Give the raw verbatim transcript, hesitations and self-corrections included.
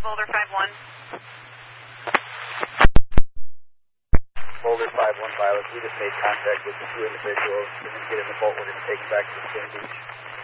Boulder five one. Boulder five one pilot, we just made contact with the two individuals. We're going to get in the boat. We're going to take them back to the same beach.